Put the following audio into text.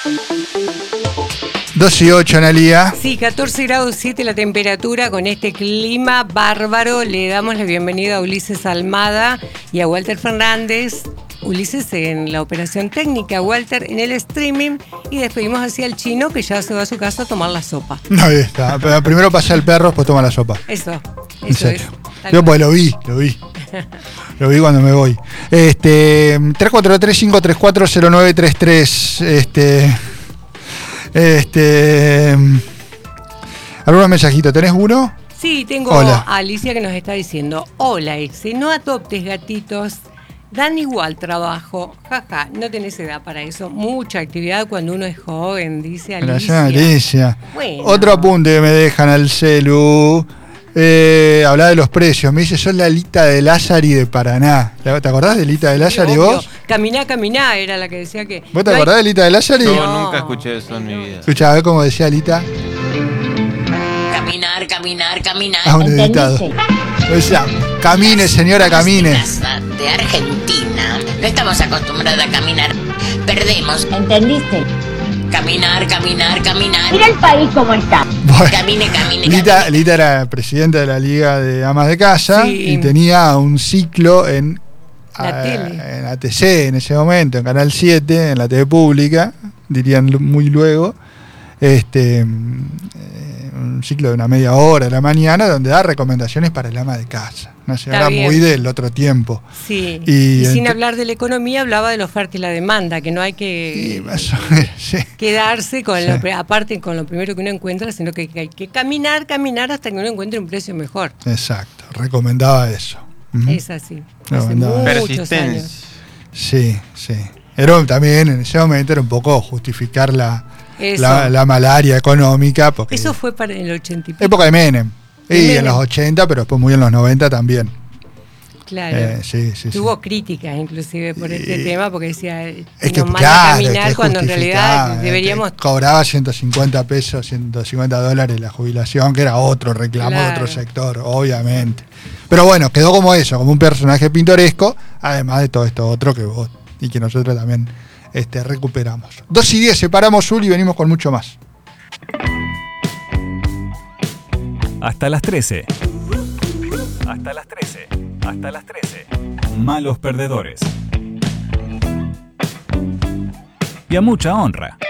2:08, Analía. Sí, 14 grados 7 la temperatura. Con este clima bárbaro le damos la bienvenida a Ulises Almada y a Walter Fernández. Ulises en la operación técnica, Walter en el streaming, y despedimos hacia el chino que ya se va a su casa a tomar la sopa. Ahí está. Pero primero pasa el perro, después toma la sopa. Eso En serio. es. Yo pues lo vi. Lo vi cuando me voy. 343-534-0933. ¿Algunos mensajitos? ¿Tenés uno? Sí, tengo Hola. a Alicia que nos está diciendo: hola, no adoptes gatitos, dan igual trabajo, jaja, no tenés edad para eso, mucha actividad cuando uno es joven, dice Alicia. Alicia. Bueno. Otro apunte que me dejan al celu. Hablaba de los precios. Me dice, sos la Lita de Lázari de Paraná. ¿Te acordás de Lita de Lázari vos? Caminá, caminá, era la que decía que... ¿Vos te acordás de Lita de Lázari? No, nunca escuché eso en mi vida. Escuchá, a ver cómo decía Lita. Caminar, caminar, caminar. Ah, un editado. O sea, camine, señora, camine. De Argentina. No estamos acostumbrados a caminar. Perdemos. ¿Entendiste? Caminar, caminar, caminar. Mira el país cómo está. Bueno, Camine, camine, Lita era presidenta de la Liga de Amas de Casa, Sí. y tenía un ciclo en tele. en ATC en ese momento, en Canal 7, en la TV pública, dirían muy luego. Un ciclo de una media hora de la mañana donde da recomendaciones para el ama de casa. Una señora muy del otro tiempo. Sí. Y sin hablar de la economía, hablaba de la oferta y la demanda, que no hay que sí. quedarse con Sí. aparte con lo primero que uno encuentra, sino que hay que caminar hasta que uno encuentre un precio mejor. Exacto, recomendaba eso. Es así. No, Hace no. muchos Persistencia. años. Sí. Pero también en ese momento era un poco justificar la malaria económica. Porque Eso fue para el 80 y pico. época de Menem. Y Menem. en los 80, pero después muy en los 90 también. Claro. Sí. Tuvo críticas inclusive por este tema, porque decía Es que nos manda claro, a caminar es que cuando en realidad justificaba, deberíamos... cobraba $150, $150 la jubilación, que era otro reclamo de Claro. otro sector, obviamente. Pero bueno, quedó como eso, como un personaje pintoresco, además de todo esto otro que vos y que nosotros también recuperamos. 2:10, separamos Zul y venimos con mucho más. Hasta las 13. Hasta las 13. Hasta las 13. Malos perdedores. Y a mucha honra.